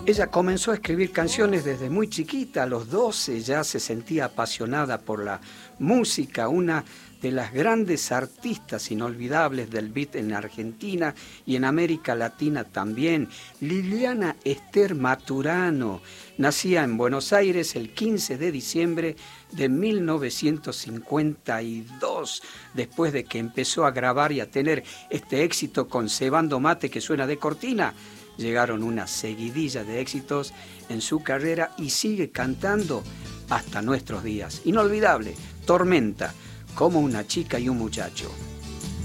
Ella comenzó a escribir canciones desde muy chiquita, a los 12 ya se sentía apasionada por la música, una de las grandes artistas inolvidables del beat en Argentina y en América Latina también. Liliana Ester Maturano nacía en Buenos Aires el 15 de diciembre de 1952, después de que empezó a grabar y a tener este éxito con Cebando Mate que suena de cortina. Llegaron una seguidilla de éxitos en su carrera y sigue cantando hasta nuestros días. Inolvidable, Tormenta, como una chica y un muchacho.